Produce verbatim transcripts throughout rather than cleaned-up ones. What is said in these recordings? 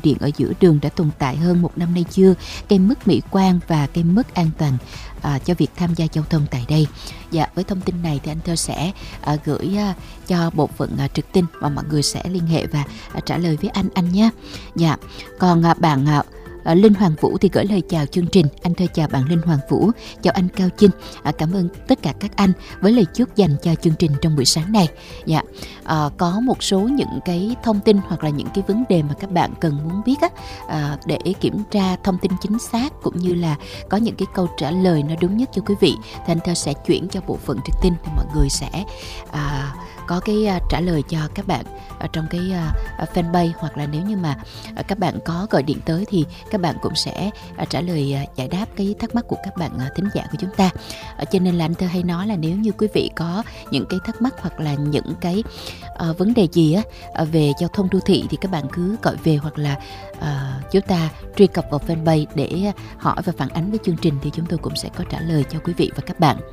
điện ở giữa đường đã tồn tại hơn một năm nay chưa, gây mất mỹ quan và gây mất an toàn à, cho việc tham gia giao thông tại đây. Dạ, với thông tin này thì anh Thơ sẽ à, gửi à, cho bộ phận à, trực tin và mọi người sẽ liên hệ và à, trả lời với anh anh nhé. Dạ, còn à, bạn à, À, Linh Hoàng Vũ thì gửi lời chào chương trình. Anh Thơ chào bạn Linh Hoàng Vũ, chào anh Cao Chinh, à, cảm ơn tất cả các anh với lời chúc dành cho chương trình trong buổi sáng này. Dạ, à, có một số những cái thông tin hoặc là những cái vấn đề mà các bạn cần muốn biết á, à, để kiểm tra thông tin chính xác cũng như là có những cái câu trả lời nó đúng nhất cho quý vị, thì anh Thơ sẽ chuyển cho bộ phận trực tin thì mọi người sẽ à, có cái uh, trả lời cho các bạn ở trong cái uh, fanpage, hoặc là nếu như mà uh, các bạn có gọi điện tới thì các bạn cũng sẽ uh, trả lời uh, giải đáp cái thắc mắc của các bạn uh, thính giả của chúng ta. Uh, cho nên là anh Thơ hay nói là nếu như quý vị có những cái thắc mắc hoặc là những cái uh, vấn đề gì á uh, về giao thông đô thị thì các bạn cứ gọi về, hoặc là uh, chúng ta truy cập vào fanpage để hỏi và phản ánh với chương trình thì chúng tôi cũng sẽ có trả lời cho quý vị và các bạn.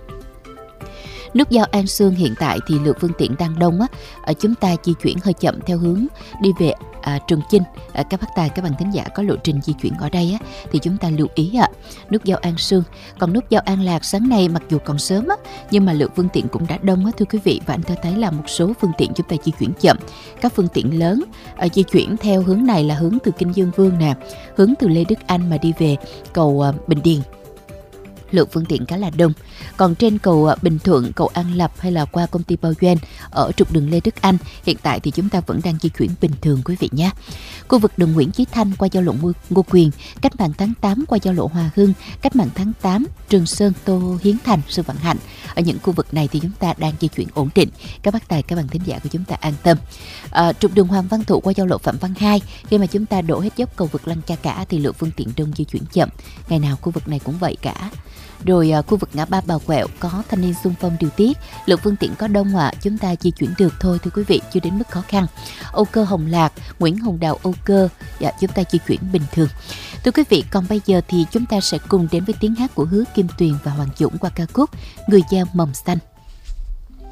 Nút giao An Sương hiện tại thì lượng phương tiện đang đông á, ở chúng ta di chuyển hơi chậm theo hướng đi về à, Trường Chinh. À, các bác tài, các bạn thính giả có lộ trình di chuyển ở đây á, thì chúng ta lưu ý ạ. À, nút giao An Sương, còn nút giao An Lạc sáng nay mặc dù còn sớm á, nhưng mà lượng phương tiện cũng đã đông á thưa quý vị, và anh Thơ thấy là một số phương tiện chúng ta di chuyển chậm. Các phương tiện lớn à, di chuyển theo hướng này là hướng từ Kinh Dương Vương nè, hướng từ Lê Đức Anh mà đi về cầu à, Bình Điền. Lượng phương tiện khá là đông. Còn trên cầu Bình Thuận, cầu An Lập hay là qua công ty Bao Doan ở trục đường Lê Đức Anh, hiện tại thì chúng ta vẫn đang di chuyển bình thường quý vị nhé. Khu vực đường Nguyễn Chí Thanh qua giao lộ Ngô Quyền, cách mạng tháng tám qua giao lộ Hòa Hưng, cách mạng tháng tám, Trường Sơn, Tô Hiến Thành, Sư Vạn Hạnh. Ở những khu vực này thì chúng ta đang di chuyển ổn định. Các bác tài, các bạn thính giả của chúng ta an tâm. À, trục đường Hoàng Văn Thụ qua giao lộ Phạm Văn Hai, khi mà chúng ta đổ hết dốc cầu vực Lăng Cha Cả thì lượng phương tiện đông di chuyển chậm. Ngày nào khu vực này cũng vậy cả. Rồi à, khu vực ngã ba Bào Quẹo có thanh niên xung phong điều tiết, lượng phương tiện có đông ạ, à, chúng ta di chuyển được thôi thưa quý vị, chưa đến mức khó khăn. Âu Cơ Hồng Lạc, Nguyễn Hồng Đào Âu Cơ, dạ, chúng ta di chuyển bình thường. Thưa quý vị, còn bây giờ thì chúng ta sẽ cùng đến với tiếng hát của Hứa Kim Tuyền và Hoàng Dũng qua ca khúc Người Gieo Mầm Xanh.